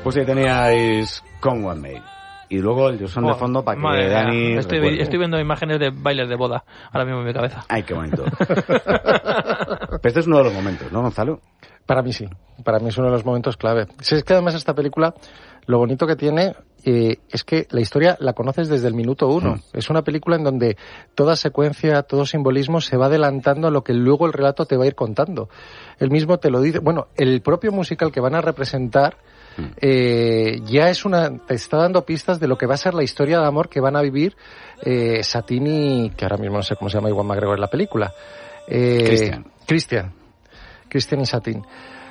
Pues ahí teníais Come What May. Y luego el Johnson de fondo para que Dani... Estoy viendo imágenes de bailes de boda ahora mismo en mi cabeza. Ay, qué bonito. Pero este es uno de los momentos, ¿no, Gonzalo? Para mí sí. Para mí es uno de los momentos clave. Si es que además esta película, lo bonito que tiene es que la historia la conoces desde el minuto 1. Es una película en donde toda secuencia, todo simbolismo se va adelantando a lo que luego el relato te va a ir contando. Él mismo te lo dice. Bueno, el propio musical que van a representar ya te está dando pistas de lo que va a ser la historia de amor que van a vivir Satine, que ahora mismo no sé cómo se llama Iwan McGregor en la película. Christian y Satine.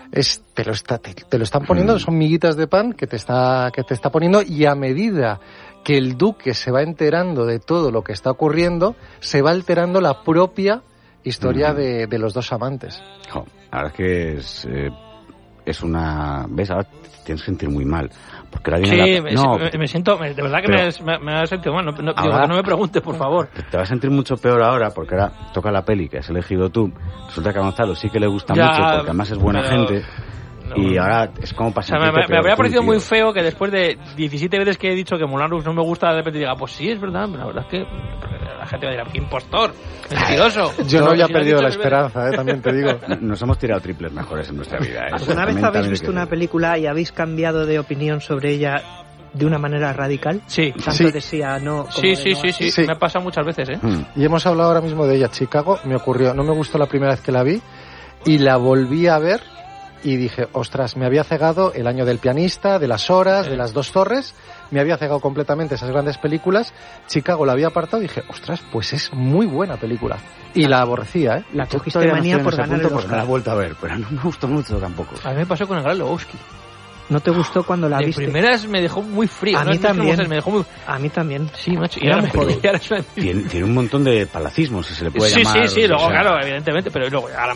Te lo están poniendo, son miguitas de pan que te está poniendo, y a medida que el duque se va enterando de todo lo que está ocurriendo, se va alterando la propia historia de los dos amantes. Ahora es que es una... ¿Ves? Ahora tienes que sentir muy mal. Porque ahora viene me siento... De verdad que me ha sentido mal. Digo, que no me preguntes, por favor. Te vas a sentir mucho peor ahora, porque ahora toca la peli que has elegido tú. Resulta que a Gonzalo sí que le gusta mucho, porque además es buena gente. Y ahora es como para sentirte me habría parecido muy feo que después de 17 veces que he dicho que Moulin Rouge no me gusta, de repente diga, pues sí, es verdad, pero la verdad es que la gente va a decir, qué impostor, mentiroso. Yo no había perdido la esperanza, también te digo. Nos hemos tirado triples mejores en nuestra vida. ¿Alguna vez habéis visto una película y habéis cambiado de opinión sobre ella de una manera radical? Sí. Tanto de sí a no. Sí. Me ha pasado muchas veces, Y hemos hablado ahora mismo de ella. Chicago me ocurrió, no me gustó la primera vez que la vi y la volví a ver. Y dije, ostras, me había cegado El año del pianista, de Las horas, de Las dos torres, me había cegado completamente esas grandes películas. Chicago la había apartado y dije, ostras, pues es muy buena película. Y la aborrecía, La cogiste manía por ganar el Oscar. No la he vuelto a ver, pero no me gustó mucho tampoco. A mí me pasó con El Gran Lebowski. ¿No te gustó cuando la viste? De primeras me dejó muy frío. A mí también. Me dejó muy... A mí también. Sí, macho. Y ahora tiene un montón de palacismos, si se le puede llamar. Sí. Luego, claro, evidentemente. Pero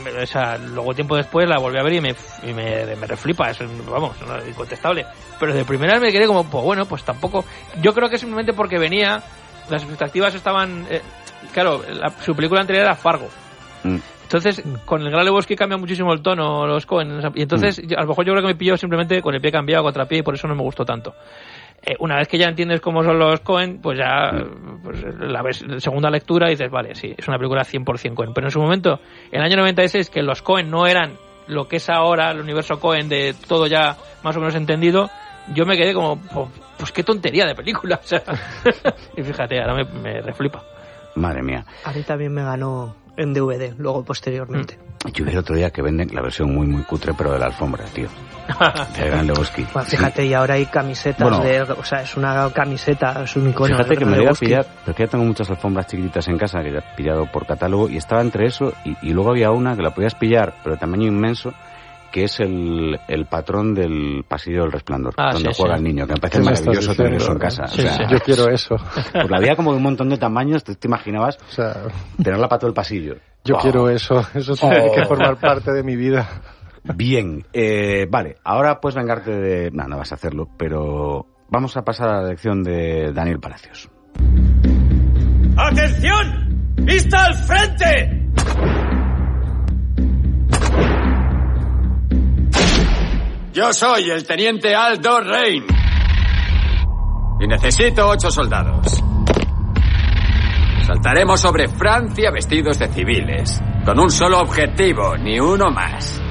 luego tiempo después la volví a ver y me reflipa. Eso, vamos, es incontestable. Pero de primeras me quedé como, pues bueno, pues tampoco... Yo creo que simplemente porque venía... Las expectativas estaban... claro, su película anterior era Fargo. Entonces, con El Gran Lebowski cambia muchísimo el tono, los Coen. Y entonces, a lo mejor yo creo que me pilló simplemente con el pie cambiado, contrapié, y por eso no me gustó tanto. Una vez que ya entiendes cómo son los Coen, pues ya la ves en segunda lectura y dices, vale, sí, es una película 100% Coen. Pero en su momento, en el año 96, que los Coen no eran lo que es ahora el universo Coen de todo ya más o menos entendido, yo me quedé como, pues qué tontería de película. O sea, y fíjate, ahora me reflipa. Madre mía. A mí también me ganó en DVD, luego posteriormente. Yo vi el otro día que venden la versión muy muy cutre, pero de la alfombra, tío. De Gran Lebowski. Bueno, fíjate, y ahora hay camisetas o sea, es una camiseta, es un icono. Fíjate que me voy a pillar, porque ya tengo muchas alfombras chiquititas en casa que ya he pillado por catálogo, y estaba entre eso y luego había una que la podías pillar, pero de tamaño inmenso, que es el patrón del Pasillo del Resplandor, donde juega el niño, que me parece maravilloso tener eso en casa. Sí, yo quiero eso. Pues la había como de un montón de tamaños, te imaginabas tenerla para todo el pasillo. Yo quiero eso tiene que formar parte de mi vida. Bien, vale, ahora puedes vengarte de... No vas a hacerlo, pero vamos a pasar a la lección de Daniel Palacios. ¡Atención! ¡Vista al frente! Yo soy el teniente Aldo Rain y necesito 8 soldados. Saltaremos sobre Francia vestidos de civiles, con un solo objetivo, ni uno más.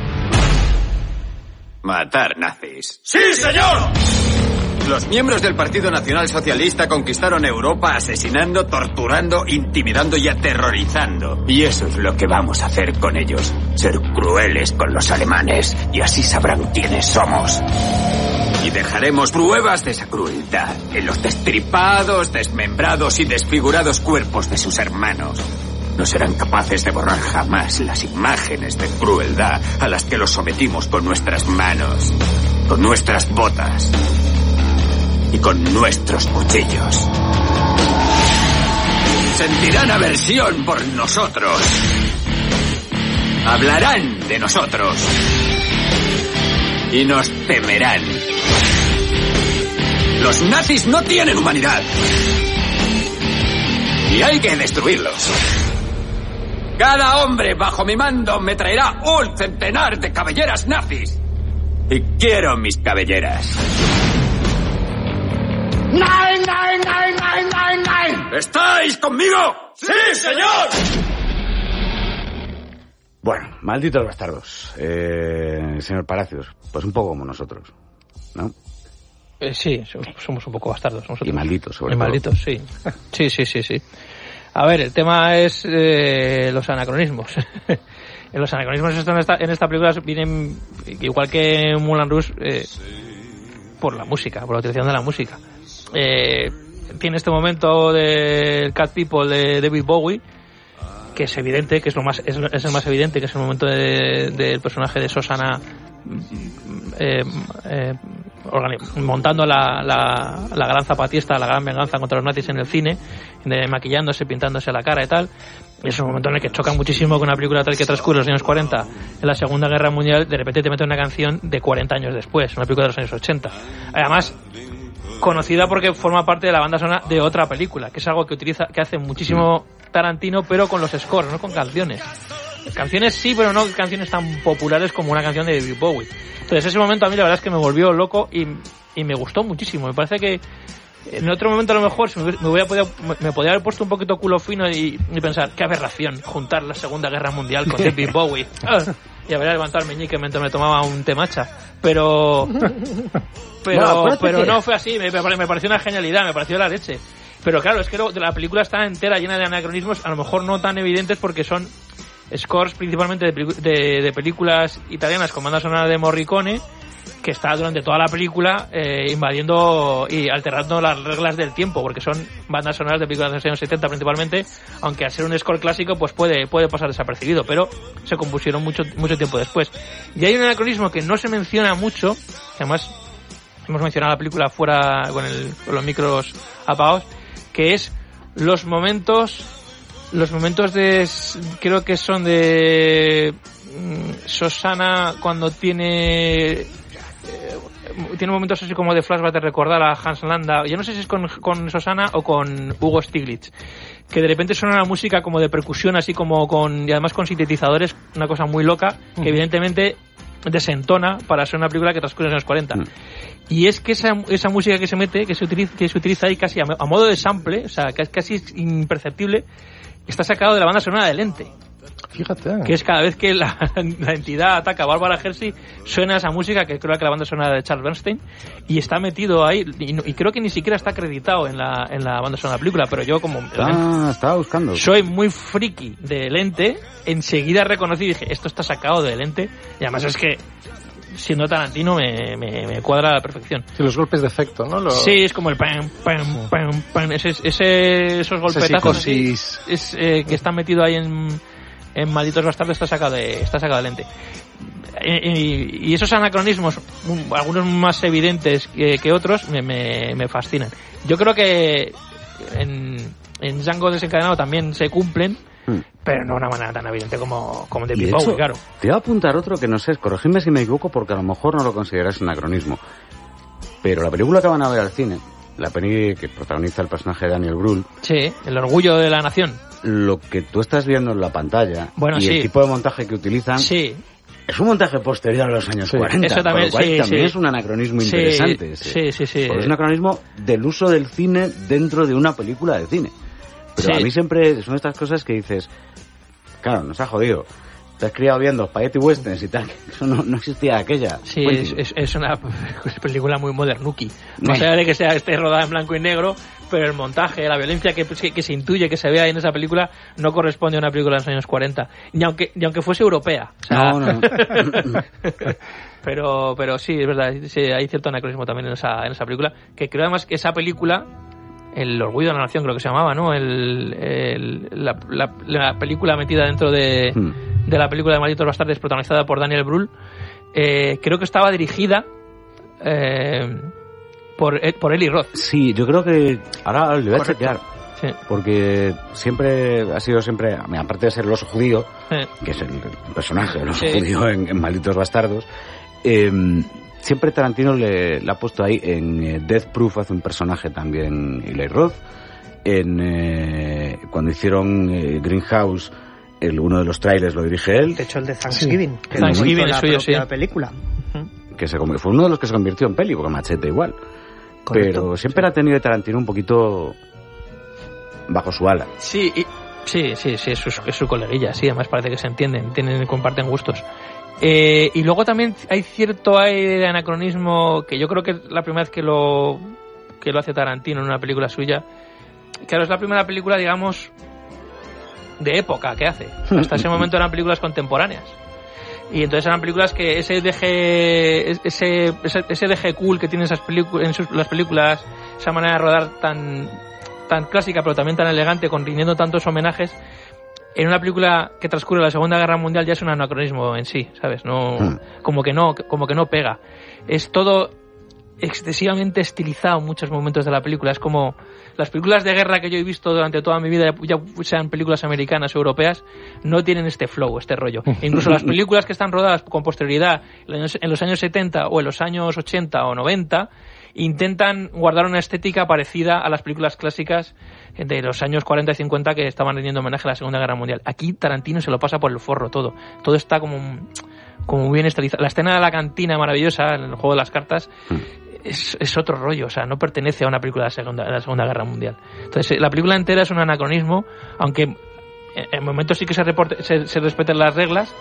Matar nazis. ¡Sí, señor! Los miembros del Partido Nacional Socialista conquistaron Europa asesinando, torturando, intimidando y aterrorizando. Y eso es lo que vamos a hacer con ellos. Ser crueles con los alemanes y así sabrán quiénes somos. Y dejaremos pruebas de esa crueldad en los destripados, desmembrados y desfigurados cuerpos de sus hermanos. No serán capaces de borrar jamás las imágenes de crueldad a las que los sometimos con nuestras manos, con nuestras botas y con nuestros cuchillos. Sentirán aversión por nosotros. Hablarán de nosotros. Y nos temerán. Los nazis no tienen humanidad. Y hay que destruirlos. Cada hombre bajo mi mando me traerá un centenar de cabelleras nazis. Y quiero mis cabelleras. ¿Estáis conmigo? ¡Sí, señor! Bueno, malditos bastardos. Señor Palacios, pues un poco como nosotros, ¿no? Sí, somos un poco bastardos nosotros. Y malditos, sobre todo. Y malditos, sí. Sí. A ver, el tema es los anacronismos. Los anacronismos en esta película vienen, igual que en Moulin Rouge, por la música, por la utilización de la música. Tiene este momento del Cat People de David Bowie, que es evidente, que es el más evidente, que es el momento del personaje de Shosanna montando la gran zapatista, la gran venganza contra los nazis en el cine, maquillándose, pintándose la cara y tal. Y es un momento en el que choca muchísimo con una película tal que transcurre en los años 40, en la Segunda Guerra Mundial. De repente te mete una canción de 40 años después, una película de los años 80. Además, conocida porque forma parte de la banda sonora de otra película, que es algo que hace muchísimo Tarantino, pero con los scores, no con canciones. Canciones sí, pero no canciones tan populares como una canción de David Bowie. Entonces ese momento a mí la verdad es que me volvió loco y me gustó muchísimo. Me parece que en otro momento a lo mejor me podría haber puesto un poquito culo fino y pensar, qué aberración juntar la Segunda Guerra Mundial con David Bowie. Y habría levantado el meñique mientras me tomaba un temacha. Pero no fue así. Me pareció una genialidad, me pareció la leche. Pero claro, es que la película está entera llena de anacronismos, a lo mejor no tan evidentes porque son scores principalmente de películas italianas con banda sonora de Morricone, que está durante toda la película invadiendo y alterando las reglas del tiempo, porque son bandas sonoras de películas de los años 70 principalmente, aunque al ser un score clásico pues puede pasar desapercibido, pero se compusieron mucho tiempo después. Y hay un anacronismo que no se menciona mucho, que además hemos mencionado la película fuera con los micros apagados, que es los momentos creo que son de Shosanna cuando tiene momentos así como de flashback de recordar a Hans Landa. Yo no sé si es con Shosanna o con Hugo Stiglitz, que de repente suena una música como de percusión así como y además con sintetizadores, una cosa muy loca que evidentemente desentona para ser una película que transcurre en los 40. Y es que esa música que se mete, que se utiliza ahí casi a modo de sample, o sea, que es casi imperceptible, está sacado de la banda sonora de Lente. Fíjate. Que es cada vez que la entidad ataca a Barbara Hershey, suena esa música, que creo que la banda sonora de Charles Bernstein, y está metido ahí, y creo que ni siquiera está acreditado en la banda sonora de la película, pero yo como estaba buscando. Soy muy friki de Lente, enseguida reconocí y dije, esto está sacado de Lente, y además es que siendo Tarantino me cuadra a la perfección. Sí, los golpes de efecto, ¿no? Sí, es como el pam, pam, pam, pam, esos golpetazos que están metidos ahí en Malditos Bastardos, está sacado de Lente. Y esos anacronismos, algunos más evidentes que otros, me fascinan. Yo creo que en Django Desencadenado también se cumplen, pero no de una manera tan evidente como David Bowie, claro. Te voy a apuntar otro que no sé, corregidme si me equivoco, porque a lo mejor no lo consideras anacronismo. Pero la película que van a ver al cine, la peli que protagoniza el personaje de Daniel Brühl, sí, El orgullo de la nación. Lo que tú estás viendo en la pantalla y sí, el tipo de montaje que utilizan, sí, es un montaje posterior a los años 40. Eso también, por lo cual también es un anacronismo interesante. Sí. Porque es un anacronismo del uso del cine dentro de una película de cine. Pero a mí siempre son estas cosas que dices, claro, nos ha jodido. Te has criado viendo spaghetti westerns y tal. Eso no existía aquella. Sí, es una película muy modernuki. Más allá de que esté rodada en blanco y negro, pero el montaje, la violencia que se intuye, que se ve ahí en esa película, no corresponde a una película de los años 40. Ni aunque fuese europea. O sea, no. pero sí, es verdad. Sí, hay cierto anacronismo también en esa película. Que creo además que esa película, El orgullo de la nación creo que se llamaba, ¿no? La película metida dentro de la película de Malditos Bastardos, protagonizada por Daniel Brühl, creo que estaba dirigida por Eli Roth. Sí, yo creo que ahora le voy a chequear. Sí. Porque ha sido siempre, aparte de ser el oso judío, que es el personaje del oso judío en Malditos Bastardos, siempre Tarantino le ha puesto ahí. En Death Proof hace un personaje también Eli Roth. Cuando hicieron Greenhouse, uno de los trailers lo dirige él. De hecho, el de Thanksgiving, que Thanksgiving la suyo, propia película. Que fue uno de los que se convirtió en peli, porque Machete igual. Correcto. Pero siempre ha tenido Tarantino un poquito bajo su ala. Sí, es su coleguilla, sí, además parece que se entienden, comparten gustos. Y luego también hay cierto aire de anacronismo, que yo creo que es la primera vez que lo hace Tarantino en una película suya. Claro, es la primera película, digamos, de época que hace. Hasta ese momento eran películas contemporáneas. Y entonces eran películas que ese deje cool que tienen las películas, esa manera de rodar tan clásica pero también tan elegante, rindiendo tantos homenajes, en una película que transcurre la Segunda Guerra Mundial ya es un anacronismo en sí, ¿sabes? No, como que no pega. Es todo excesivamente estilizado en muchos momentos de la película. Es como las películas de guerra que yo he visto durante toda mi vida, ya sean películas americanas o europeas, no tienen este flow, este rollo. Incluso las películas que están rodadas con posterioridad en los años 70 o en los años 80 o 90 intentan guardar una estética parecida a las películas clásicas de los años 40 y 50 que estaban rindiendo homenaje a la Segunda Guerra Mundial. Aquí Tarantino se lo pasa por el forro todo está como bien estilizado. La escena de la cantina maravillosa en el juego de las cartas es otro rollo, o sea, no pertenece a una película de la Segunda Guerra Mundial. Entonces, la película entera es un anacronismo, aunque en momentos sí que se respeten las reglas,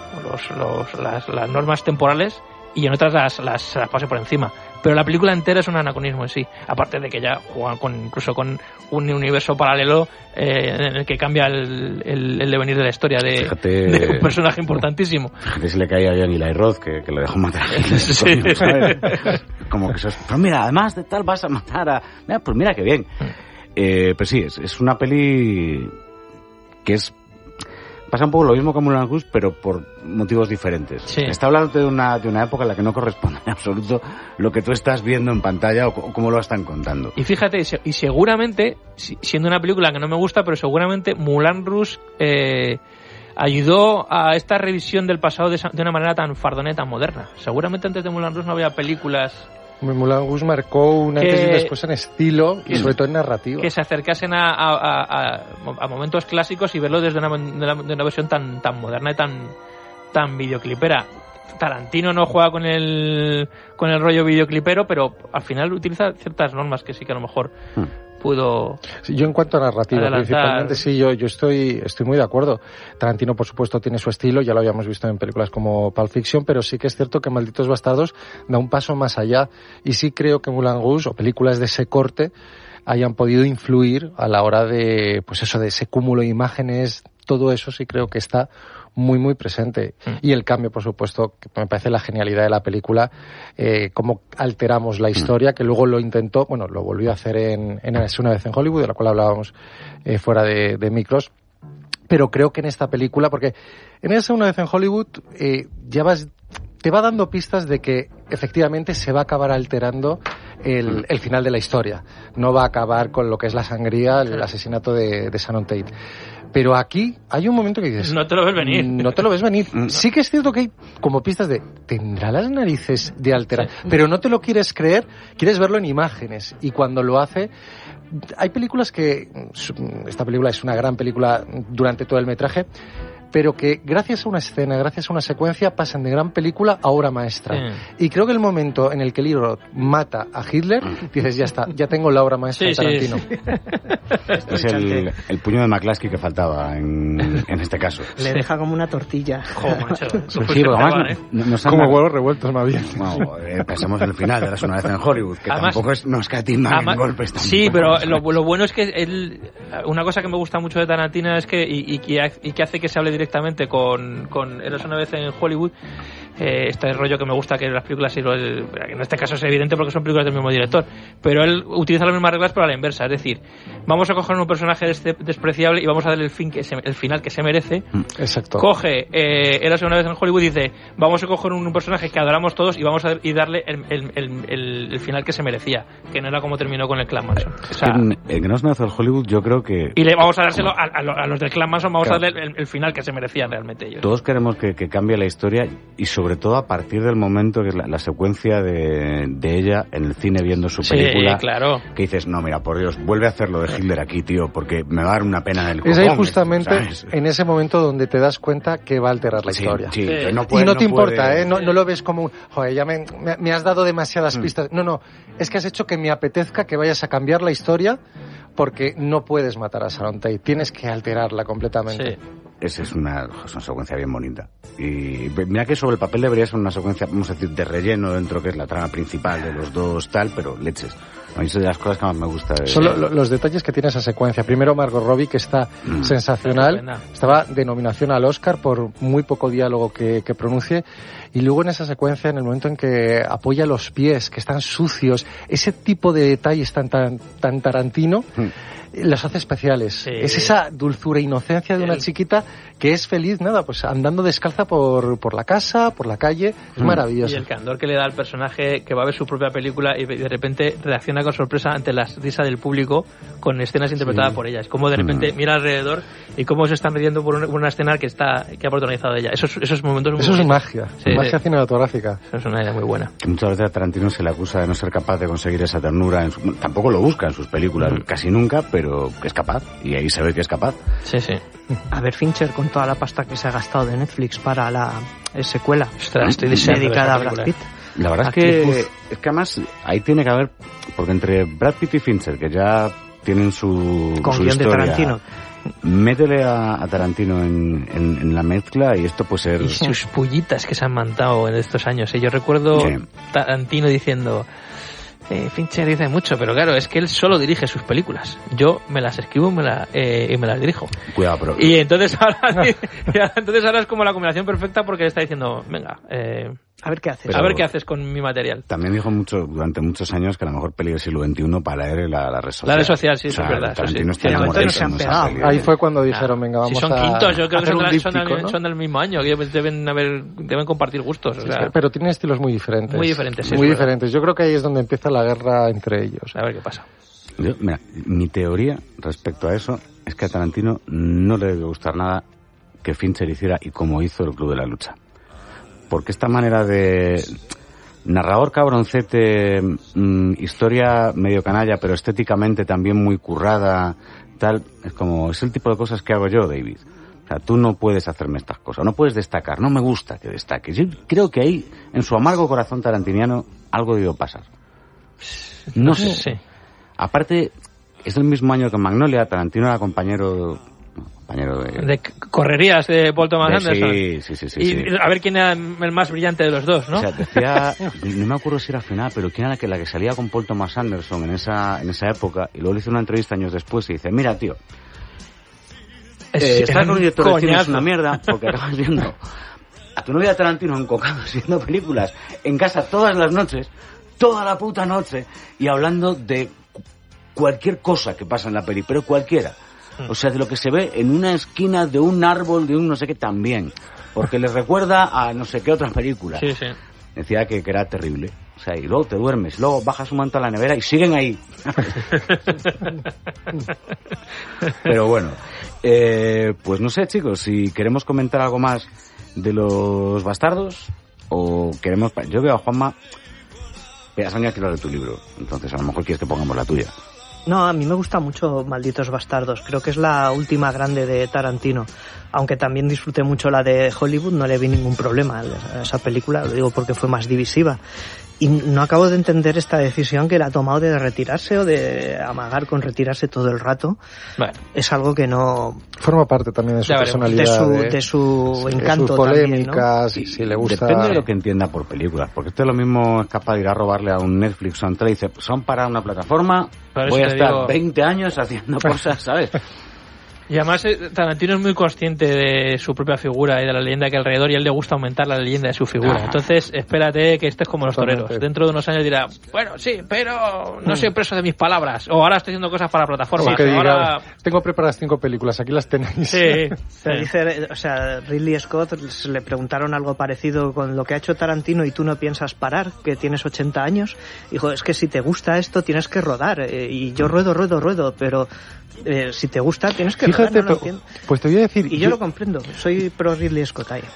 las normas temporales, y en otras las pase por encima. Pero la película entera es un anacronismo en sí, aparte de que ya juegan incluso con un universo paralelo en el que cambia el devenir de la historia de un personaje importantísimo. Fíjate si le caía a Johnny Lee Roth, que lo dejó matar a Hitler. Sí. Como que eso es, pero mira, además de tal vas a matar a... Mira, pues mira qué bien. Pero sí, es una peli que pasa un poco lo mismo que Moulin Rouge, pero por motivos diferentes. Sí. Está hablando de una época en la que no corresponde en absoluto lo que tú estás viendo en pantalla o cómo lo están contando. Y fíjate, y seguramente, siendo una película que no me gusta, pero seguramente Moulin Rouge ayudó a esta revisión del pasado de una manera tan fardona y tan moderna. Seguramente antes de Moulin Rouge no había películas... Moulin Rouge marcó un antes y un después en estilo y sobre todo en narrativa. Que se acercasen a momentos clásicos y verlo desde una versión tan moderna y tan videoclipera. Tarantino no juega con el rollo videoclipero, pero al final utiliza ciertas normas que sí que a lo mejor pudo... Sí, yo en cuanto a narrativa, principalmente sí, yo estoy muy de acuerdo. Tarantino, por supuesto, tiene su estilo, ya lo habíamos visto en películas como Pulp Fiction, pero sí que es cierto que Malditos Bastardos da un paso más allá, y sí creo que Moulin Rouge o películas de ese corte hayan podido influir a la hora de, pues eso, de ese cúmulo de imágenes. Todo eso sí creo que está muy, muy presente. Y el cambio, por supuesto, que me parece la genialidad de la película, cómo alteramos la historia, que luego lo volvió a hacer en Es una vez en Hollywood, de la cual hablábamos fuera de micros. Pero creo que en esta película, porque en Es una vez en Hollywood te va dando pistas de que efectivamente se va a acabar alterando el final de la historia. No va a acabar con lo que es la sangría, el asesinato de Shannon Tate. Pero aquí hay un momento que dices... No te lo ves venir. No te lo ves venir. Sí que es cierto que hay como pistas de... Tendrá las narices de alterar. Sí. Pero no te lo quieres creer, quieres verlo en imágenes. Y cuando lo hace... Hay películas que... Esta película es una gran película durante todo el metraje, pero que gracias a una escena, gracias a una secuencia, pasan de gran película a obra maestra. Sí. Y creo que el momento en el que Lee Roth mata a Hitler, dices, ya está, ya tengo la obra maestra de Tarantino. Sí. Es el puño de McCluskey que faltaba en este caso. Le deja como una tortilla. Macho. Sí, además como huevos revueltos, más bien. No, pensemos en el final de Era una vez en Hollywood, que además, tampoco no escatima en golpes. Sí, pero lo bueno es que una cosa que me gusta mucho de Tarantino es que, y que hace que se hable directamente con Eras una vez en Hollywood, este rollo que me gusta, que las películas, en este caso es evidente porque son películas del mismo director, pero él utiliza las mismas reglas pero a la inversa, es decir, vamos a coger un personaje despreciable y vamos a darle el final que se merece. Exacto. Coge Eras una vez en Hollywood y dice, vamos a coger un personaje que adoramos todos y vamos a darle el final que se merecía, que no era como terminó con el Clan Manson. O sea, en Eras una vez en Hollywood yo creo que... Y le vamos a dárselo a los del Clan Manson, vamos a darle el final que se merecían realmente ellos. Todos queremos que cambie la historia y sobre todo a partir del momento que es la secuencia de ella en el cine viendo su película. Sí, claro. Que dices, no, mira, por Dios, vuelve a hacer lo de Hitler aquí, tío, porque me va a dar una pena en el cojón. Es ahí justamente ¿sabes? en ese momento donde te das cuenta que va a alterar la historia. Sí, Sí. no puede, Y no te importa, puede... no lo ves como un, joder, ya me has dado demasiadas pistas. No, es que has hecho que me apetezca que vayas a cambiar la historia porque no puedes matar a Sharon Tate, tienes que alterarla completamente. Sí. Esa es una secuencia bien bonita. Y mira que sobre el papel debería ser una secuencia, vamos a decir, de relleno dentro que es la trama principal de los dos tal, pero leches. A mí es de las cosas que más me gusta. Son los detalles que tiene esa secuencia. Primero Margot Robbie, que está sensacional. Estupenda. Estaba de nominación al Oscar por muy poco diálogo que pronuncie. Y luego en esa secuencia, en el momento en que apoya los pies, que están sucios, ese tipo de detalles tan Tarantino, los hace especiales. Sí. Es esa dulzura e inocencia de una chiquita que es feliz, nada, pues andando descalza por la casa, por la calle. Es maravilloso. Y el candor que le da al personaje que va a ver su propia película y de repente reacciona con sorpresa ante la risa del público con escenas interpretadas por ella. Es como de repente mira alrededor y cómo se están riendo por una escena que ha protagonizado ella. Esos momentos muy Eso es bonitos. magia, Sí, magia cinematográfica. Eso es una idea muy buena. Que muchas veces a Tarantino se le acusa de no ser capaz de conseguir esa ternura. Tampoco lo busca en sus películas, casi nunca, pero es capaz. Y ahí se ve que es capaz. Sí, sí. A ver, Fincher, con toda la pasta que se ha gastado de Netflix para la secuela Ostras, estoy deseando dedicada a esa Brad película, Pitt. La verdad Aquí, es que además ahí tiene que haber, porque entre Brad Pitt y Fincher, que ya tienen su con su guión de historia, Tarantino. métele a Tarantino en la mezcla y esto puede ser... Y sus pullitas que se han mandado en estos años. Yo recuerdo Sí. Tarantino diciendo... Fincher dice mucho, pero claro, es que él solo dirige sus películas. Yo me las escribo y me las dirijo. Cuidado, pero... Y entonces ahora es como la combinación perfecta porque le está diciendo, venga, A ver qué haces. Pero- a ver qué haces con mi material. También dijo durante muchos años que la mejor peli del siglo XXI para él es la red social. La red social, sí, O eso sea, es verdad, eso Tarantino sí. está Sí, enamoradísimo se han de esa pegado. peli. Ahí fue cuando dijeron, venga, vamos Si son a quintos, yo creo que hacer un díptico, ¿no? son del mismo año, que deben compartir gustos. O Sí, sea, sí, pero tienen estilos muy diferentes. Muy diferentes, sí, Muy es verdad. diferentes. Yo creo que ahí es donde empieza la guerra entre ellos. a ver qué pasa. Mira, mi teoría respecto a eso es que a Tarantino no le debe gustar nada que Fincher hiciera y como hizo el Club de la Lucha. Porque esta manera de... narrador cabroncete, historia medio canalla, pero estéticamente también muy currada, tal, es el tipo de cosas que hago yo, David. O sea, tú no puedes hacerme estas cosas, no puedes destacar, no me gusta que destaques. Yo creo que ahí, en su amargo corazón tarantiniano, algo debió pasar. No sé. Sí. Aparte, es del mismo año que Magnolia, Tarantino era compañero de... De correrías de Paul Thomas Anderson. Sí. Y a ver quién era el más brillante de los dos, ¿no? O sea, decía, no me acuerdo si era final, pero quién era la que salía con Paul Thomas Anderson en esa época, y luego le hizo una entrevista años después y dice, mira, tío, estás con un director de cine, es una mierda, porque acabas viendo a tu novia Tarantino encocado haciendo películas en casa todas las noches, toda la puta noche, y hablando de cualquier cosa que pasa en la peli, pero cualquiera. O sea, de lo que se ve en una esquina de un árbol, de un no sé qué también. Porque les recuerda a no sé qué otra película. Sí, sí. Decía que era terrible. O sea, y luego te duermes, luego bajas un manto a la nevera y siguen ahí. Pero bueno, pues no sé, chicos, si queremos comentar algo más de Los Bastardos o queremos... Yo veo a Juanma... Sonia quiero de tu libro, entonces a lo mejor quieres que pongamos la tuya. No, a mí me gusta mucho Malditos Bastardos. Creo que es la última grande de Tarantino. Aunque también disfruté mucho la de Hollywood, no le vi ningún problema a esa película, lo digo porque fue más divisiva. Y no acabo de entender esta decisión que él ha tomado de retirarse o de amagar con retirarse todo el rato. Bueno, Es algo que no... Forma parte también de su Ya veremos. personalidad. de su encanto sus también, polémicas, y si le gusta... Depende de lo que entienda por películas, porque esto es lo mismo, es capaz de ir a robarle a un Netflix o a un tele y dice, son para una plataforma, Por eso voy a te estar digo- 20 años haciendo cosas, ¿sabes? y además Tarantino es muy consciente de su propia figura y de la leyenda que hay alrededor, y a él le gusta aumentar la leyenda de su figura. Entonces, espérate que estés como los Totalmente. toreros. Dentro de unos años dirá, bueno, sí, pero no soy preso de mis palabras. O ahora estoy haciendo cosas para plataformas. O que o diga, ahora... tengo preparadas 5 películas, aquí las tenéis. Sí, Pero sí. dice, o sea, Ridley Scott le preguntaron algo parecido con lo que ha hecho Tarantino y tú no piensas parar, que tienes 80 años. Dijo, es que si te gusta esto tienes que rodar. Y yo ruedo, pero si te gusta tienes que Fíjate, rodar, no lo pero- entiendo. pues te voy a decir... Y yo lo comprendo, soy pro Ridley Scott ahí.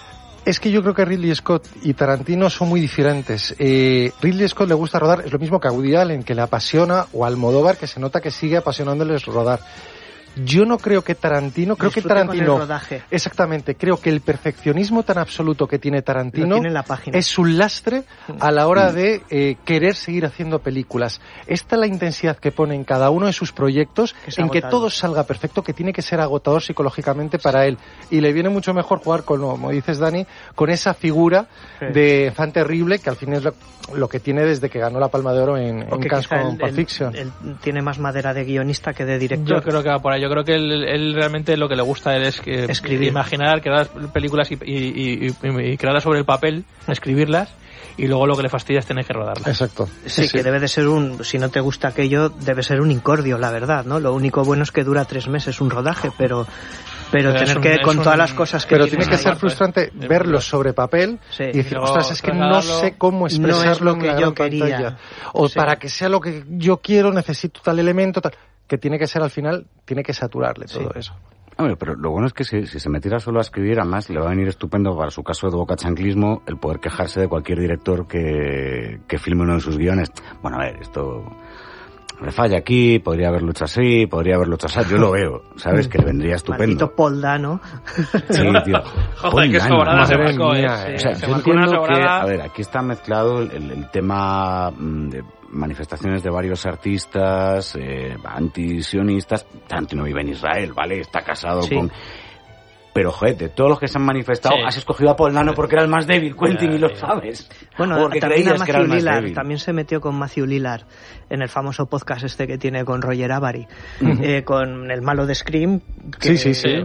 Es que yo creo que Ridley Scott y Tarantino son muy diferentes. Ridley Scott le gusta rodar, es lo mismo que a Woody Allen, que le apasiona, o a Almodóvar, que se nota que sigue apasionándoles rodar. Yo no creo que Tarantino, creo que Tarantino, exactamente, creo que el perfeccionismo tan absoluto que tiene Tarantino es un lastre a la hora de querer seguir haciendo películas. Esta es la intensidad que pone en cada uno de sus proyectos, en que todo salga perfecto, que tiene que ser agotador psicológicamente para él. Y le viene mucho mejor jugar con, como dices Dani, con esa figura de fan terrible, que al fin es lo que tiene desde que ganó la Palma de Oro en Cannes con Pulp Fiction. Él tiene más madera de guionista que de director. Yo creo que va por ahí. Yo creo que él realmente lo que le gusta a él es que escribir, imaginar, crear películas y crearlas sobre el papel, escribirlas, y luego lo que le fastidia es tener que rodarlas. Exacto. Sí, que debe de ser si no te gusta aquello, debe ser un incordio, la verdad, ¿no? Lo único bueno es que dura 3 meses un rodaje, pero tener que, con todas las cosas que... Pero tiene que ser frustrante verlo sobre papel y decir, ostras, es que no sé cómo expresar lo que yo quería. O para que sea lo que yo quiero, necesito tal elemento, tal... Que tiene que ser al final, tiene que saturarle todo eso. Hombre, pero lo bueno es que si se metiera solo a escribir, además le va a venir estupendo para su caso de bocachanclismo el poder quejarse de cualquier director que filme uno de sus guiones. Bueno, a ver, esto me falla aquí, podría haberlo hecho así, podría haberlo hecho así. Yo lo veo, ¿sabes? Que le vendría estupendo. Maldito Polda, ¿no? Sí, tío. Joder, qué sobrada se marcó, O sea, yo entiendo que, a ver, aquí está mezclado el tema de manifestaciones de varios artistas antisionistas. Tarantino vive en Israel, ¿vale? Está casado con... Pero, joder, de todos los que se han manifestado, has escogido a Paul Dano porque era el más débil, Quentin, y lo sabes. Bueno, porque también creías que era el más Lillard, débil. también se metió con Matthew Lillard en el famoso podcast que tiene con Roger Avary, con el malo de Scream. Que,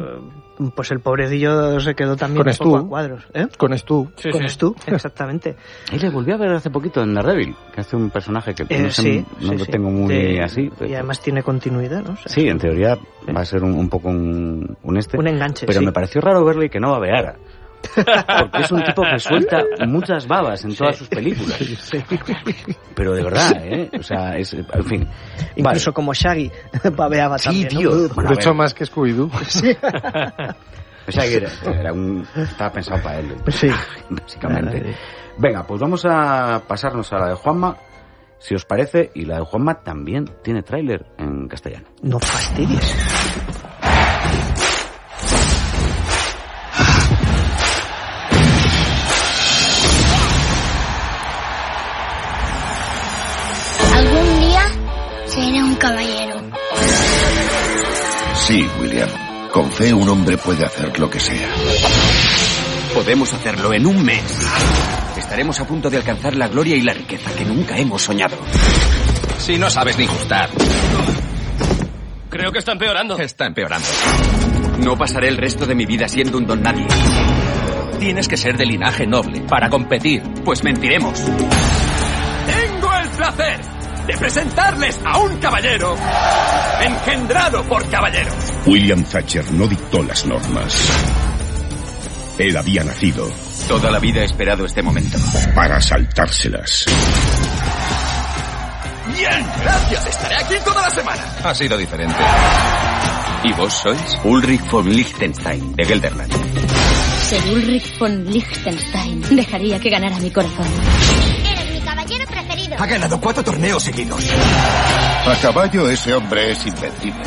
pues el pobrecillo se quedó también con un poco a cuadros. Con Stu. Con Stu, exactamente. Y le volví a ver hace poquito en Daredevil, que hace un personaje que no lo tengo muy así. Y además tiene continuidad, ¿no? O sea, sí, en teoría va a ser un poco un enganche. Pero me pareció raro verle y que no babeara. Porque es un tipo que suelta muchas babas en todas sus películas. Pero de verdad, O sea, en fin. Incluso como Shaggy babeaba también. Sí, tío. ¿no? Bueno, de hecho, más que Scooby-Doo. O sea, estaba pensado para él. Sí. Básicamente. Venga, pues vamos a pasarnos a la de Juanma, si os parece, y la de Juanma también tiene tráiler en castellano. No fastidies. Algún día seré un caballero. Sí, William. Con fe un hombre puede hacer lo que sea. Podemos hacerlo en un mes. Estaremos a punto de alcanzar la gloria y la riqueza que nunca hemos soñado. Si no sabes ni gustar. Creo que está empeorando. Está empeorando. No pasaré el resto de mi vida siendo un don nadie. Tienes que ser de linaje noble para competir. Pues mentiremos. Tengo el placer de presentarles a un caballero engendrado por caballeros. William Thatcher no dictó las normas. Él había nacido. Toda la vida he esperado este momento. Para saltárselas. Bien, gracias. Estaré aquí toda la semana. Ha sido diferente. ¿Y vos sois? Ulrich von Liechtenstein, de Gelderland. Ser Ulrich von Liechtenstein. Dejaría que ganara mi corazón. Eres mi caballero preferido. Ha ganado 4 torneos seguidos. A caballo ese hombre es invencible.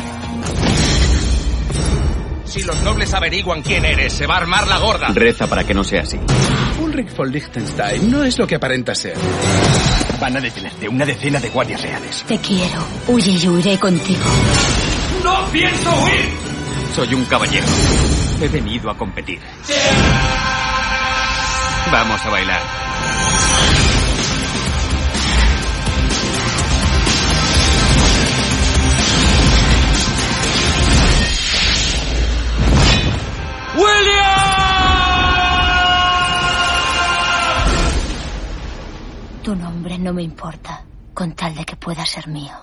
Si los nobles averiguan quién eres, se va a armar la gorda. Reza para que no sea así. Ulrich von Liechtenstein no es lo que aparenta ser. Van a detenerte una decena de guardias reales. Te quiero. Huye y huiré contigo. ¡No pienso huir! Soy un caballero. He venido a competir. Vamos a bailar. Tu nombre no me importa, con tal de que pueda ser mío.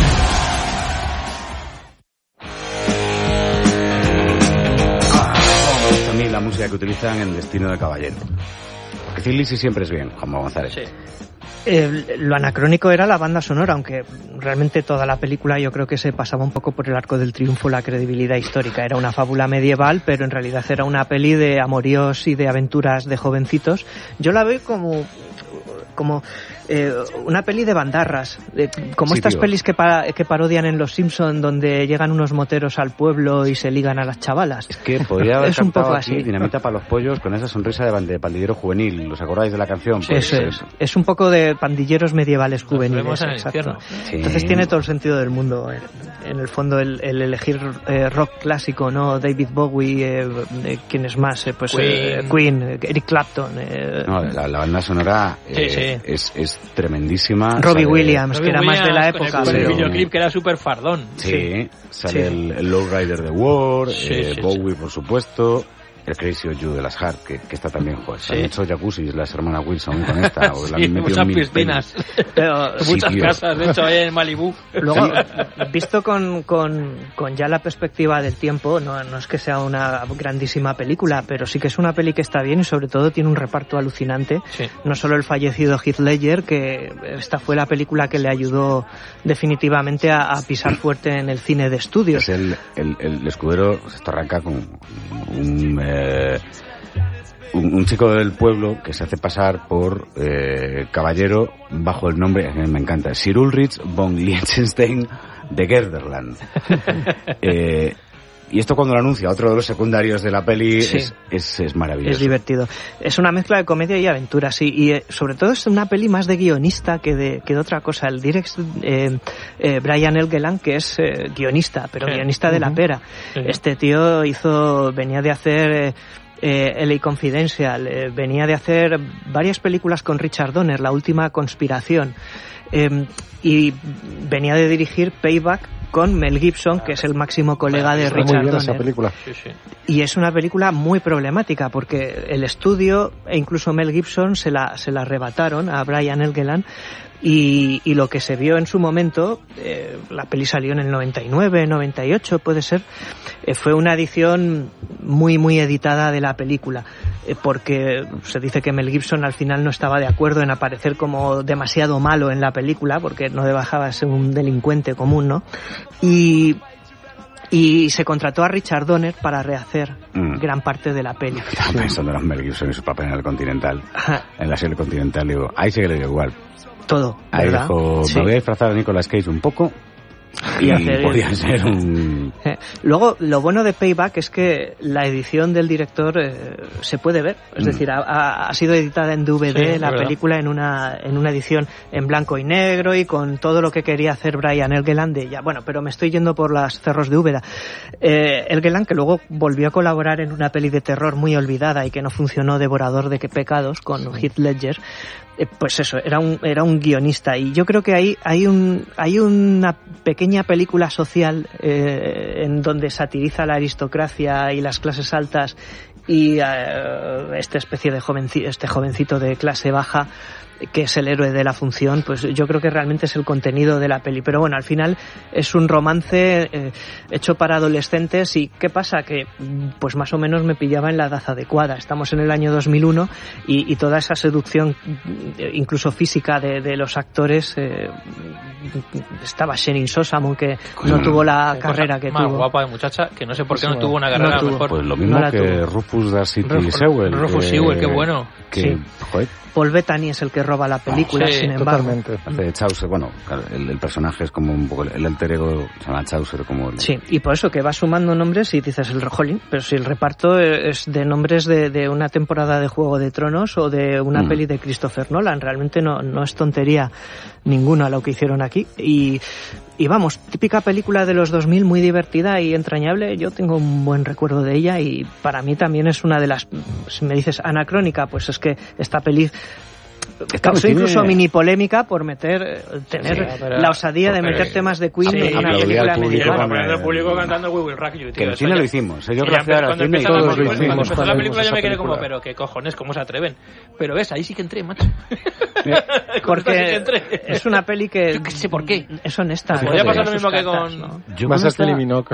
A mí la música que utilizan en Destino de Caballero. Porque Thin Lizzy siempre es bien, Juanma González. Sí. Lo anacrónico era la banda sonora, aunque realmente toda la película yo creo que se pasaba un poco por el arco del triunfo, la credibilidad histórica. Era una fábula medieval, pero en realidad era una peli de amoríos y de aventuras de jovencitos. Yo la veo como una peli de bandarras, como estas pelis que parodian en Los Simpson, donde llegan unos moteros al pueblo y se ligan a las chavalas. Es que podría haber un poco aquí así. Dinamita para los pollos con esa sonrisa de pandillero juvenil. ¿Os acordáis de la canción? Pues Eso es un poco de pandilleros medievales juveniles. Exacto. Sí. Entonces tiene todo el sentido del mundo. En el fondo el elegir rock clásico, ¿no? David Bowie, ¿quién es más? Queen, Eric Clapton. No, la banda sonora es tremendísima. Robbie Williams, que era más de la época. Con el videoclip que era súper fardón. Sí, sale el Lowrider de War, Bowie, por supuesto, el Crazy of You de las Heart, que está también, pues, han hecho jacuzzi las hermanas Wilson con esta, o la han metido muchas piscinas, muchas casas, de hecho, ahí en Malibú. Luego, visto con ya la perspectiva del tiempo, no es que sea una grandísima película, pero sí que es una peli que está bien y sobre todo tiene un reparto alucinante. Sí. No solo el fallecido Heath Ledger, que esta fue la película que le ayudó definitivamente a pisar fuerte en el cine de estudios. Es el escudero, esto arranca con un chico del pueblo que se hace pasar por caballero bajo el nombre, que me encanta, Sir Ulrich von Liechtenstein de Gelderland. Y esto cuando lo anuncia otro de los secundarios de la peli es maravilloso. Es divertido. Es una mezcla de comedia y aventura, sí. Y sobre todo es una peli más de guionista que de otra cosa. El director Brian Helgeland, que es guionista, pero guionista de la pera. Este tío venía de hacer LA Confidential, venía de hacer varias películas con Richard Donner, La última conspiración, y venía de dirigir Payback con Mel Gibson, que es el máximo colega de Richard Donner. Esa película. Y es una película muy problemática porque el estudio e incluso Mel Gibson se la arrebataron a Brian Helgeland. Y lo que se vio en su momento, la peli salió en el 99, 98, puede ser, fue una edición muy, muy editada de la película, porque se dice que Mel Gibson al final no estaba de acuerdo en aparecer como demasiado malo en la película, porque no dejaba de ser un delincuente común, ¿no? Y se contrató a Richard Donner para rehacer gran parte de la peli. Estaba pensando en Mel Gibson y su papel en el Continental, en la serie Continental, digo, ahí sí que le dio igual. Todo, ahí ¿verdad? Dijo, me voy a disfrazar a Nicolas Cage un poco y podía ser un... Luego, lo bueno de Payback es que la edición del director se puede ver, es decir, ha sido editada en DVD la película en una edición en blanco y negro y con todo lo que quería hacer Brian Helgeland de ella. Bueno, pero me estoy yendo por los cerros de Úbeda. Helgeland, que luego volvió a colaborar en una peli de terror muy olvidada y que no funcionó, Devorador de pecados, con Heath Ledger. Pues eso, era un guionista, y yo creo que hay una pequeña película social en donde satiriza la aristocracia y las clases altas y esta especie de jovencito de clase baja que es el héroe de la función. Pues yo creo que realmente es el contenido de la peli. Pero bueno, al final es un romance hecho para adolescentes. ¿Y qué pasa? Que pues más o menos me pillaba en la edad adecuada. Estamos en el año 2001 y toda esa seducción, incluso física, de los actores. Estaba Shenin Sosamu, que no tuvo la carrera que más tuvo. Guapa de muchacha, que no sé por qué no tuvo una carrera mejor. Pues lo mismo que Rufus Darcity Sewell. Rufus Sewell, qué bueno. Joder. Paul Bettany es el que roba la película, sin embargo. Totalmente. Hace de Chaucer, bueno, el personaje es como un poco el alter ego, se llama Chaucer, como el... Sí, y por eso que va sumando nombres y dices el Jolín, pero si el reparto es de nombres de una temporada de Juego de Tronos o de una peli de Christopher Nolan, realmente no es tontería ninguna lo que hicieron aquí. Y vamos, típica película de los 2000, muy divertida y entrañable. Yo tengo un buen recuerdo de ella y para mí también es una de las... Si me dices anacrónica, pues es que esta peli causó incluso mini polémica por tener la osadía de meter temas de Queen en una película medieval. Para poner al público cantando We Will Rock You, tío. Que en el cine lo hicimos. Yo gracias al cine y todos todos lo cuando hicimos. empezó la película yo me quedé como, pero qué cojones, cómo se atreven. Pero ves, ahí sí que entré, macho. Porque es una peli que... Yo qué sé por qué. Es honesta. Podría pasar lo mismo que con... Yo Más hasta eliminó.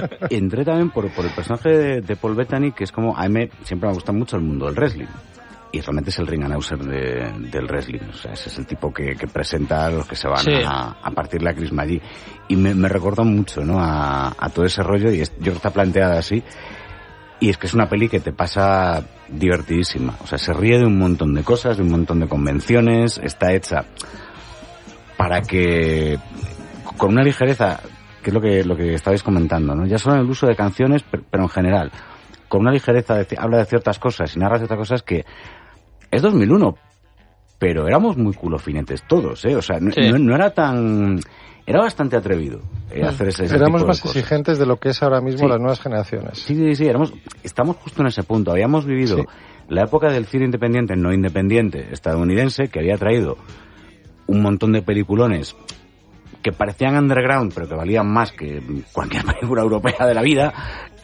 entré también por el personaje de Paul Bettany, que es como... A mí siempre me gusta mucho el mundo del wrestling. y realmente es el ring announcer del wrestling. O sea, ese es el tipo que presenta a los que se van a partir la crisma allí. Y me recuerda mucho, ¿no? A todo ese rollo, y yo creo que está planteada así. Y es que es una peli que te pasa divertidísima. O sea, se ríe de un montón de cosas, de un montón de convenciones. Está hecha para que, con una ligereza, que es lo que estabais comentando, ¿no? Ya solo en el uso de canciones, pero en general, con una ligereza, habla de ciertas cosas y narra ciertas cosas que es 2001, pero éramos muy culofinetes todos, ¿eh? O sea, no era tan... Era bastante atrevido hacer ese Éramos tipo más de cosas. exigentes de lo que es ahora mismo las nuevas generaciones. Sí, estamos justo en ese punto. Habíamos vivido la época del cine independiente, no independiente, estadounidense, que había traído un montón de peliculones que parecían underground, pero que valían más que cualquier película europea de la vida.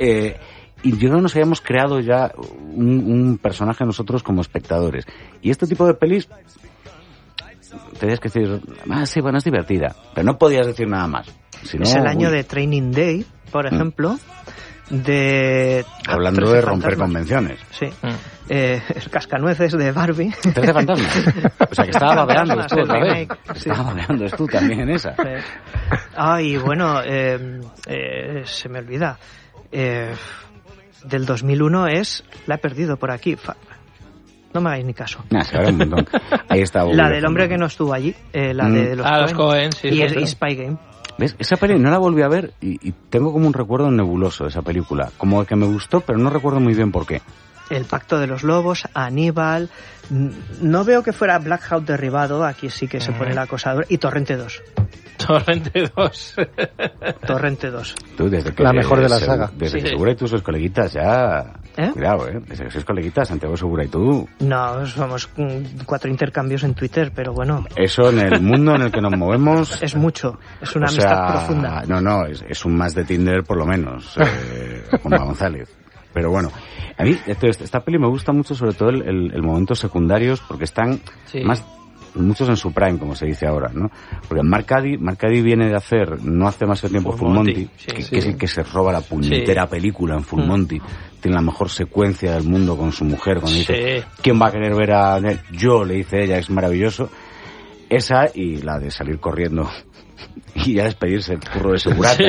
Y yo creo que nos habíamos creado ya un personaje nosotros como espectadores. Y este tipo de pelis... tenías que decir, sí, bueno, es divertida, pero no podías decir nada más. Si no, es el año de Training Day, por ejemplo, de... Hablando de romper convenciones. Sí. El Cascanueces de Barbie. 13 fantasmas. O sea, que estaba babeando tú otra vez. Estaba babeando tú también en esa. Y bueno, se me olvida. Del 2001 la he perdido por aquí. No me hagáis ni caso. Un montón. Ahí está. La del hombre que no estuvo allí, la de los Coen, sí, y Spy Game. ¿Ves? Esa peli no la volví a ver y tengo como un recuerdo nebuloso de esa película. Como que me gustó, pero no recuerdo muy bien por qué. El Pacto de los Lobos, Aníbal... No veo que fuera Black Hawk derribado, aquí sí que se pone la cosa dura. Y Torrente 2. Torrente 2. Torrente 2. Tú, desde que la mejor de la saga. Desde que Segura y tú sois coleguitas ya... Cuidado, Desde que sois coleguitas, Santiago Segura y tú... No, somos 4 intercambios en Twitter, pero bueno... Eso en el mundo en el que nos movemos... Es mucho, es una amistad profunda. No, es un más de Tinder por lo menos, con González. Pero bueno, a mí esta peli me gusta mucho, sobre todo el momentos secundarios, porque están muchos en su prime, como se dice ahora, ¿no? Porque Mark Addy viene de hacer, no hace más tiempo, Full Monty, que es el que se roba la puñetera película en Full Monty. Tiene la mejor secuencia del mundo con su mujer, cuando dice, ¿quién va a querer ver a él? Yo, le dice ella, es maravilloso. Esa y la de salir corriendo y ya despedirse el curro de segurata.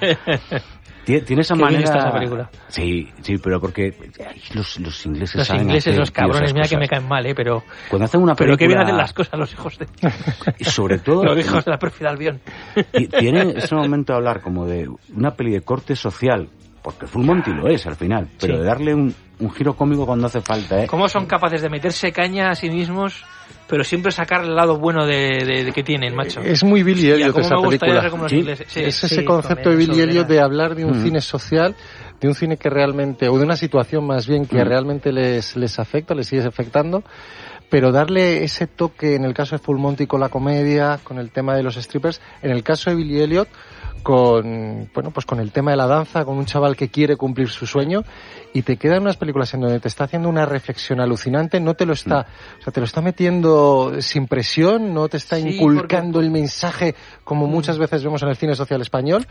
Tiene esa manera... esa película. Sí, pero porque los ingleses los saben ingleses, hacer, los cabrones, mira cosas. que me caen mal, pero... Cuando hacen una película... Pero que bien hacen las cosas los hijos de... Y sobre todo... los hijos de la pérfida Albión. Tiene ese momento de hablar como de una peli de corte social, porque Full Monty lo es al final, pero de darle un giro cómico cuando hace falta, ¿Cómo son capaces de meterse caña a sí mismos, pero siempre sacar el lado bueno de que tienen, macho? Es muy Billy Elliot esa película. Es ese concepto de Billy Elliot de hablar de un cine social, de un cine que realmente, o de una situación más bien que realmente les afecta, les sigue afectando, pero darle ese toque, en el caso de Full Monty con la comedia, con el tema de los strippers, en el caso de Billy Elliot con el tema de la danza, con un chaval que quiere cumplir su sueño, y te quedan unas películas en donde te está haciendo una reflexión alucinante, no te lo está, o sea, te lo está metiendo sin presión, no te está inculcando el mensaje como muchas veces vemos en el cine social español,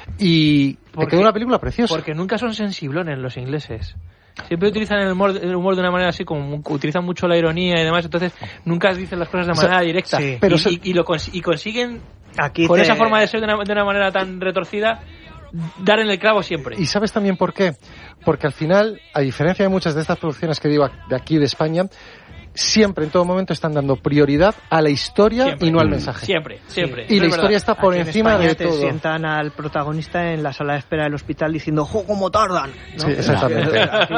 y te queda una película preciosa. Porque nunca son sensiblones los ingleses. Siempre utilizan el humor de una manera así, como utilizan mucho la ironía y demás, entonces nunca dicen las cosas de manera directa. Sí. Pero y consiguen, con esa forma de ser de una manera tan retorcida, dar en el clavo siempre. ¿Y sabes también por qué? Porque al final, a diferencia de muchas de estas producciones que digo de aquí de España, siempre, en todo momento, están dando prioridad a la historia y no al mensaje. Siempre. Y la historia está por encima de todo. Te sientan al protagonista en la sala de espera del hospital diciendo ¡jo, cómo tardan! ¿no? Sí, exactamente.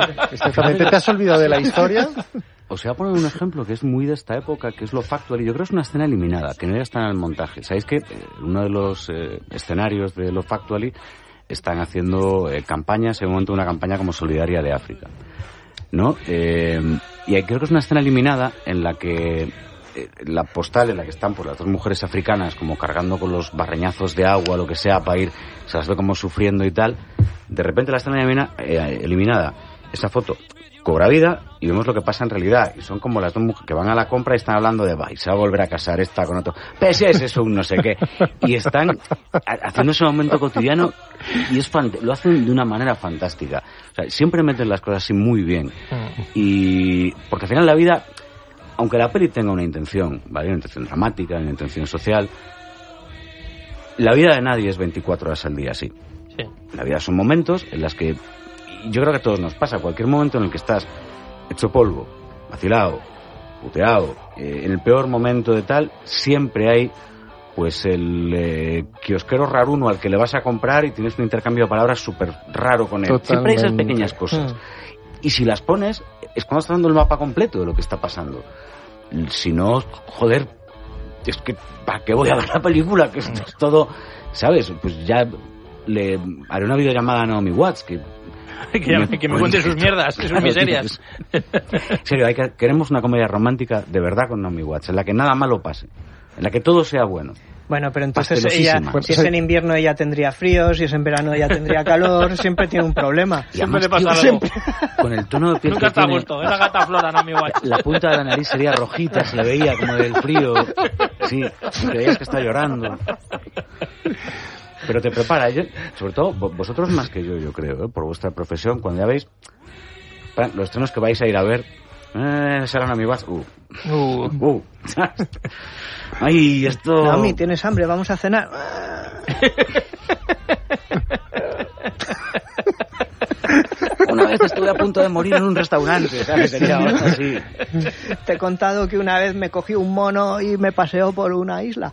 ¿Te has olvidado de la historia? Os voy a poner un ejemplo que es muy de esta época, que es Lo Factual, y yo creo que es una escena eliminada, que no ya está en el montaje. ¿Sabéis que uno de los escenarios de Lo Factual están haciendo campañas, en un momento una campaña como Solidaria de África, ¿no? Y creo que es una escena eliminada en la que la postal en la que están pues las dos mujeres africanas como cargando con los barreñazos de agua, lo que sea, para ir, se las ve como sufriendo y tal. De repente la escena eliminada, esa foto cobra vida y vemos lo que pasa en realidad. Y son como las dos mujeres que van a la compra y están hablando de, y se va a volver a casar esta con otro. Pese es eso, un no sé qué. Y están haciendo ese momento cotidiano y lo hacen de una manera fantástica. O sea, siempre meten las cosas así muy bien. Y porque al final la vida, aunque la peli tenga una intención, ¿vale? Una intención dramática, una intención social, la vida de nadie es 24 horas al día, sí. La vida son momentos en las que yo creo que a todos nos pasa. Cualquier momento en el que estás hecho polvo, vacilado, puteado, en el peor momento de tal, siempre hay pues el kiosquero raruno al que le vas a comprar y tienes un intercambio de palabras súper raro con él. Totalmente. Siempre hay esas pequeñas cosas. Y si las pones, es cuando estás dando el mapa completo de lo que está pasando. Si no, joder, es que ¿para qué voy a ver la película? Que esto es todo, ¿sabes? Pues ya le haré una videollamada a Naomi Watts que me cuente sus mierdas, sus miserias. En serio, queremos una comedia romántica de verdad con Naomi Watts, en la que nada malo pase, en la que todo sea bueno. Bueno, pero entonces ella, si es en invierno ella tendría frío, si es en verano ella tendría calor, siempre tiene un problema. Siempre le pasa algo. Con el tono de piel nunca está a gusto, esa gata flora, Naomi Watts. La punta de la nariz sería rojita, se la veía como del frío. Sí, creías que está llorando. Pero te prepara, sobre todo vosotros más que yo creo, por vuestra profesión, cuando ya veis los estrenos que vais a ir a ver, serán amigos. Ay, esto. Naomi, ¿tienes hambre? Vamos a cenar. Una vez estuve a punto de morir en un restaurante, ¿sabes? Sería así. Te he contado que una vez me cogí un mono y me paseó por una isla.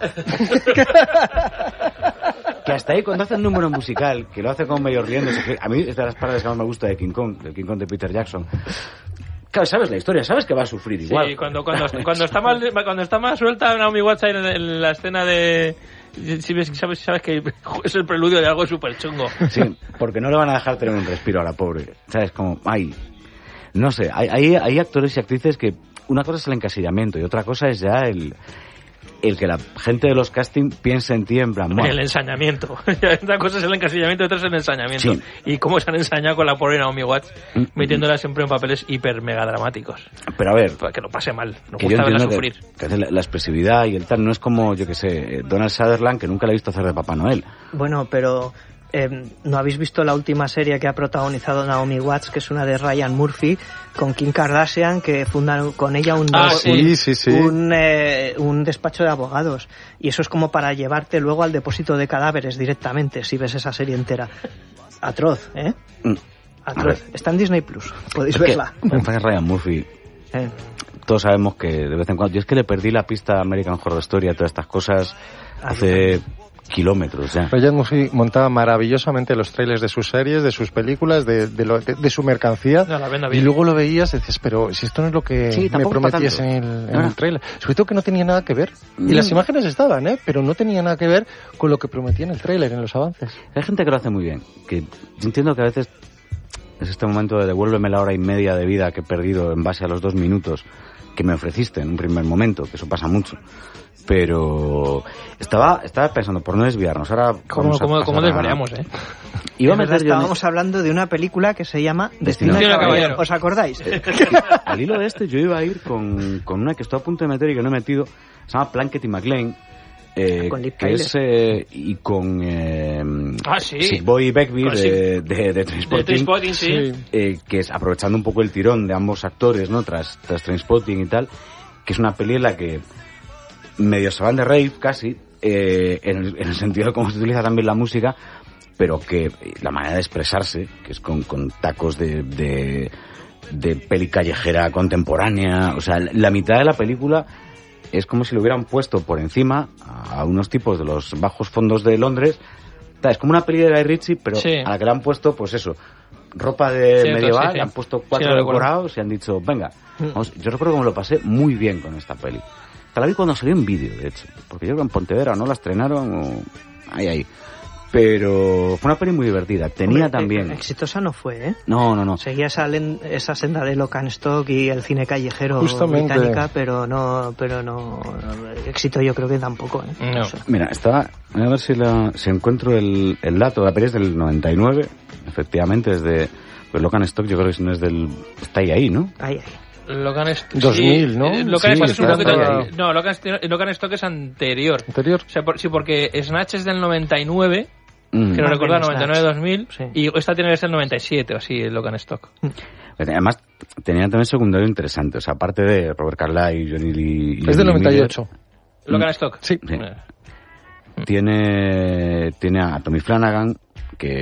Que hasta ahí cuando hace un número musical, que lo hace como medio riéndose, a mí es de las partes que más me gusta de King Kong, del King Kong de Peter Jackson. Claro, sabes la historia, sabes que va a sufrir igual. Sí, cuando está más suelta Naomi Watts en la escena de... Sabes que es el preludio de algo súper chungo. Sí, porque no le van a dejar tener un respiro a la pobre. ¿Sabes? Como, no sé, hay actores y actrices que una cosa es el encasillamiento y otra cosa es ya el que la gente de los castings piense en ti en plan... El ensañamiento. Una cosa es el encasillamiento y otra es el ensañamiento. Sí. Y cómo se han ensañado con la pobre Naomi Watts, metiéndola siempre en papeles hiper mega dramáticos. Pero a ver... Para que lo pase mal. No que gusta verla sufrir. Que la expresividad y el tal no es como, yo que sé, Donald Sutherland, que nunca le he visto hacer de Papá Noel. Bueno, pero... ¿no habéis visto la última serie que ha protagonizado Naomi Watts, que es una de Ryan Murphy, con Kim Kardashian, que fundan con ella un despacho de abogados? Y eso es como para llevarte luego al depósito de cadáveres directamente, si ves esa serie entera. Atroz, ¿eh? Atroz. Está en Disney Plus, podéis verla. Ryan Murphy. Todos sabemos que de vez en cuando... Yo es que le perdí la pista a American Horror Story, a todas estas cosas, hace... kilómetros ya. Ryan Murphy montaba maravillosamente los trailers de sus series, de sus películas, de su mercancía, y luego lo veías y dices, pero si esto no es lo que me prometías en el trailer. Sobre todo que no tenía nada que ver. Y las imágenes estaban, pero no tenía nada que ver con lo que prometía en el trailer, en los avances. Hay gente que lo hace muy bien, que yo entiendo que a veces es este momento de devuélveme la hora y media de vida que he perdido en base a los 2 minutos que me ofreciste en un primer momento, que eso pasa mucho. Pero estaba pensando, por no desviarnos, ahora... ¿Cómo desvariamos, Estábamos hablando de una película que se llama Destino de Caballero. ¿Os acordáis? Al hilo de esto, yo iba a ir con una que estoy a punto de meter y que no he metido, se llama Plunkett y McLean, que es y con Sick Boy y Begbie de Trainspotting, sí. Que es aprovechando un poco el tirón de ambos actores, ¿no? Tras Trainspotting y tal, que es una peli en la que medio se van de rave casi, en el sentido de cómo se utiliza también la música, pero que la manera de expresarse, que es con tacos de peli callejera contemporánea, o sea, la mitad de la película es como si le hubieran puesto por encima a unos tipos de los bajos fondos de Londres. Es como una peli de Guy Ritchie, pero a la que le han puesto, pues eso, ropa de medieval, le han puesto 4 decorados y han dicho, venga, vamos. Yo recuerdo que me lo pasé muy bien con esta peli. La vi cuando salió en vídeo, de hecho, porque yo creo que en Pontevedra no la estrenaron o... Ahí. Pero fue una peli muy divertida. Tenía también... Exitosa no fue, ¿eh? No. Seguía esa senda de Lock and Stock y el cine callejero británica, pero no... Éxito yo creo que tampoco, ¿eh? No. Mira, a ver si encuentro el dato. La peli es del 99, efectivamente, es de Pues Lock and Stock yo creo que no es del... Está ahí, ¿no? Ahí. Lock and Stock 2000, ¿no? Lock and Stock es un poquito... ahí. No, Lock and Stock es anterior. ¿Anterior? O sea, sí, porque Snatch es del 99... Quiero recordar, 99-2000, sí. Y esta tiene que ser el 97 o así, el Lock and Stock. Además, tenía también secundario interesante. O sea, aparte de Robert Carlyle, Johnny Lee... Es del 98. ¿Lock and Stock? Sí. Tiene a Tommy Flanagan, que